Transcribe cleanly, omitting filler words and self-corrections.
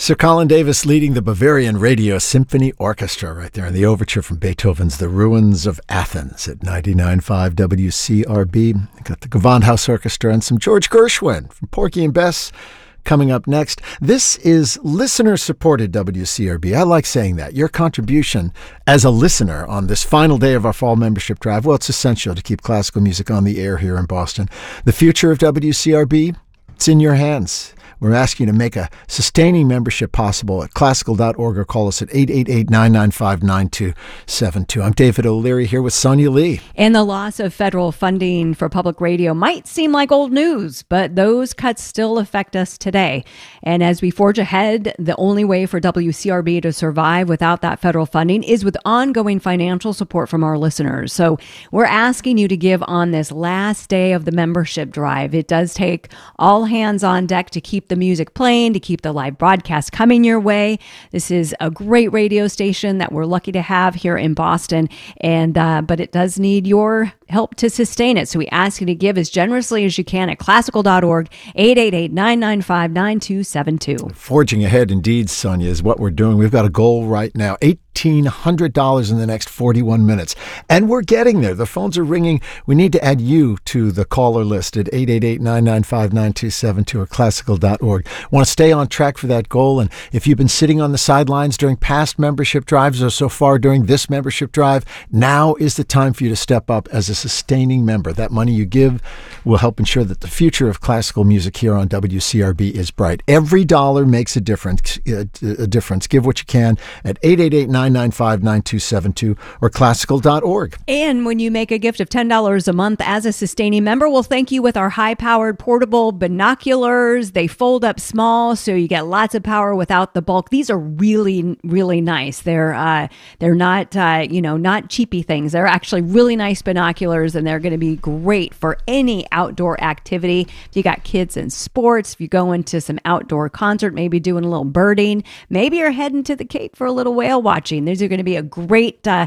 Sir Colin Davis leading the Bavarian Radio Symphony Orchestra right there in the overture from Beethoven's The Ruins of Athens at 99.5 WCRB. Got the Gewandhaus Orchestra and some George Gershwin from Porgy and Bess coming up next. This is listener-supported WCRB. I like saying that. Your contribution as a listener on this final day of our fall membership drive, well, it's essential to keep classical music on the air here in Boston. The future of WCRB, it's in your hands. We're asking you to make a sustaining membership possible at classical.org or call us at 888-995-9272. I'm David O'Leary here with Sonia Lee. And the loss of federal funding for public radio might seem like old news, but those cuts still affect us today. And as we forge ahead, the only way for WCRB to survive without that federal funding is with ongoing financial support from our listeners. So we're asking you to give on this last day of the membership drive. It does take all hands on deck to keep the music playing, to keep the live broadcast coming your way. This is a great radio station that we're lucky to have here in Boston, and but it does need your help to sustain it. So we ask you to give as generously as you can at classical.org, 888-995-9272. Forging ahead indeed, Sonia, is what we're doing. We've got a goal right now, $1,800 in the next 41 minutes. And we're getting there. The phones are ringing. We need to add you to the caller list at 888-995-9272 or classical.org. Want to stay on track for that goal. And if you've been sitting on the sidelines during past membership drives or so far during this membership drive, now is the time for you to step up as a sustaining member. That money you give will help ensure that the future of classical music here on WCRB is bright. Every dollar makes a difference. Give what you can at 888-995-9272 or classical.org. And when you make a gift of $10 a month as a sustaining member, we'll thank you with our high-powered portable binoculars. They fold up small, so you get lots of power without the bulk. These are really, really nice. They're not, not cheapy things. They're actually really nice binoculars, and they're going to be great for any outdoor activity. If you got kids in sports, if you go into some outdoor concert, maybe doing a little birding, maybe you're heading to the Cape for a little whale watching. These are going to be a great